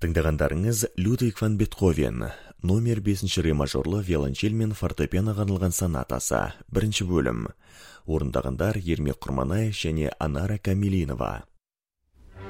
Тыңдағандарыңыз Людвиг ван Бетховен, номер 5 ре мажорлы виолончель мен фортепианоға арналған сонатасы, 1 бөлім. Орындағандар Ермек Құрманай және Анара Камилинова.